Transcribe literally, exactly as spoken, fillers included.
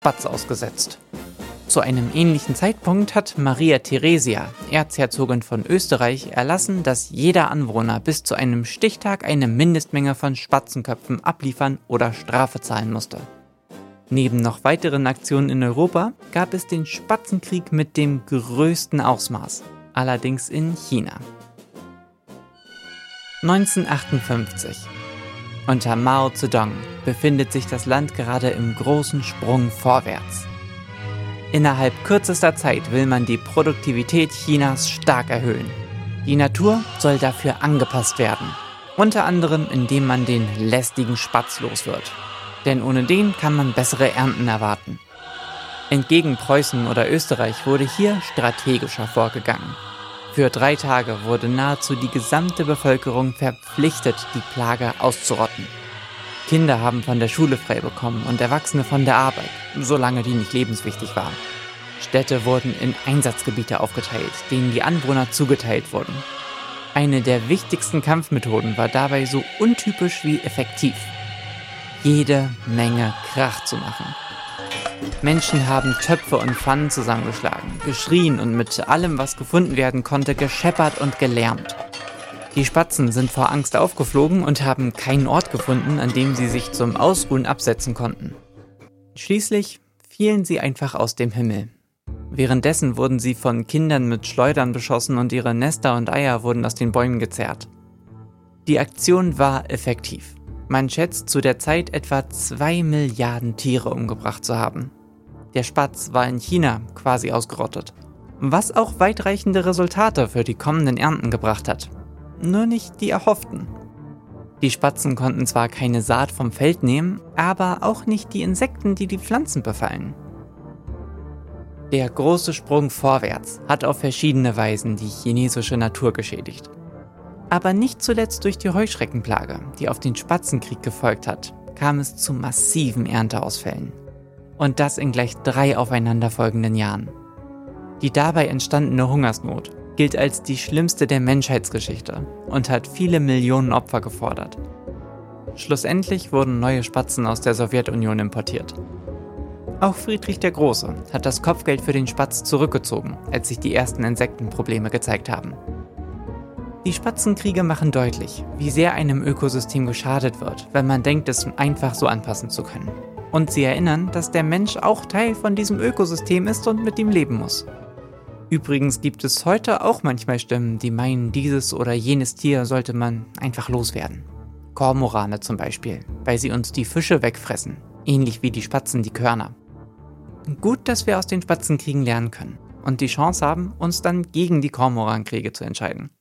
Spatz ausgesetzt. Zu einem ähnlichen Zeitpunkt hat Maria Theresia, Erzherzogin von Österreich, erlassen, dass jeder Anwohner bis zu einem Stichtag eine Mindestmenge von Spatzenköpfen abliefern oder Strafe zahlen musste. Neben noch weiteren Aktionen in Europa gab es den Spatzenkrieg mit dem größten Ausmaß, allerdings in China. neunzehnhundertachtundfünfzig. Unter Mao Zedong befindet sich das Land gerade im großen Sprung vorwärts. Innerhalb kürzester Zeit will man die Produktivität Chinas stark erhöhen. Die Natur soll dafür angepasst werden, unter anderem indem man den lästigen Spatz los wird. Denn ohne den kann man bessere Ernten erwarten. Entgegen Preußen oder Österreich wurde hier strategischer vorgegangen. Für drei Tage wurde nahezu die gesamte Bevölkerung verpflichtet, die Plage auszurotten. Kinder haben von der Schule frei bekommen und Erwachsene von der Arbeit, solange die nicht lebenswichtig war. Städte wurden in Einsatzgebiete aufgeteilt, denen die Anwohner zugeteilt wurden. Eine der wichtigsten Kampfmethoden war dabei so untypisch wie effektiv: jede Menge Krach zu machen. Menschen haben Töpfe und Pfannen zusammengeschlagen, geschrien und mit allem, was gefunden werden konnte, gescheppert und gelärmt. Die Spatzen sind vor Angst aufgeflogen und haben keinen Ort gefunden, an dem sie sich zum Ausruhen absetzen konnten. Schließlich fielen sie einfach aus dem Himmel. Währenddessen wurden sie von Kindern mit Schleudern beschossen und ihre Nester und Eier wurden aus den Bäumen gezerrt. Die Aktion war effektiv. Man schätzt zu der Zeit etwa zwei Milliarden Tiere umgebracht zu haben. Der Spatz war in China quasi ausgerottet, was auch weitreichende Resultate für die kommenden Ernten gebracht hat. Nur nicht die erhofften. Die Spatzen konnten zwar keine Saat vom Feld nehmen, aber auch nicht die Insekten, die die Pflanzen befallen. Der große Sprung vorwärts hat auf verschiedene Weisen die chinesische Natur geschädigt. Aber nicht zuletzt durch die Heuschreckenplage, die auf den Spatzenkrieg gefolgt hat, kam es zu massiven Ernteausfällen. Und das in gleich drei aufeinanderfolgenden Jahren. Die dabei entstandene Hungersnot gilt als die schlimmste der Menschheitsgeschichte und hat viele Millionen Opfer gefordert. Schlussendlich wurden neue Spatzen aus der Sowjetunion importiert. Auch Friedrich der Große hat das Kopfgeld für den Spatz zurückgezogen, als sich die ersten Insektenprobleme gezeigt haben. Die Spatzenkriege machen deutlich, wie sehr einem Ökosystem geschadet wird, wenn man denkt, es einfach so anpassen zu können. Und sie erinnern, dass der Mensch auch Teil von diesem Ökosystem ist und mit ihm leben muss. Übrigens gibt es heute auch manchmal Stimmen, die meinen, dieses oder jenes Tier sollte man einfach loswerden. Kormorane zum Beispiel, weil sie uns die Fische wegfressen, ähnlich wie die Spatzen die Körner. Gut, dass wir aus den Spatzenkriegen lernen können und die Chance haben, uns dann gegen die Kormorankriege zu entscheiden.